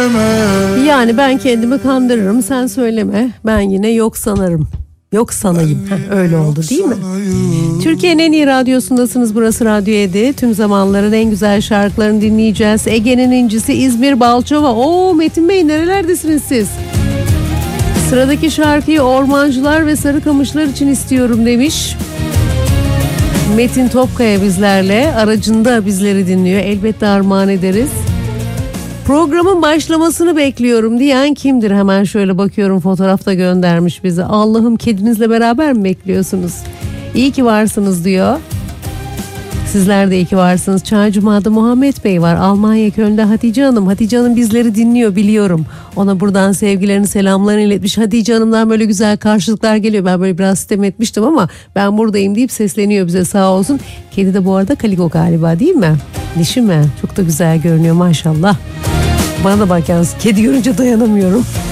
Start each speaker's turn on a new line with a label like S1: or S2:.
S1: söyleme.
S2: Yani ben kendimi kandırırım, sen söyleme. Ben yine yok sanarım. Yok sanayım. Öyle oldu değil mi? Türkiye'nin en iyi radyosundasınız. Burası Radyo Edi. Tüm zamanların en güzel şarkılarını dinleyeceğiz. Ege'nin incisi İzmir Balçova. Oo Metin Bey, nerelerdesiniz siz? Sıradaki şarkıyı Ormancılar ve Sarıkamışlar için istiyorum demiş. Metin Topkaya bizlerle. Aracında bizleri dinliyor. Elbette armağan ederiz. Programın başlamasını bekliyorum diyen kimdir? Hemen şöyle bakıyorum, fotoğrafta göndermiş bize. Allah'ım, kedinizle beraber mi bekliyorsunuz? İyi ki varsınız diyor. Sizler de iyi ki varsınız. Çaycuma'da Muhammed Bey var. Almanya Köln'de Hatice Hanım. Hatice Hanım bizleri dinliyor, biliyorum. Ona buradan sevgilerini, selamlarını iletmiş. Hatice Hanım'dan böyle güzel karşılıklar geliyor. Ben böyle biraz sitem etmiştim ama ben buradayım deyip sesleniyor bize, sağ olsun. Kedi de bu arada Kaliko galiba, değil mi? Dişi mi? Çok da güzel görünüyor maşallah. Bana da bak yalnız, kedi görünce dayanamıyorum.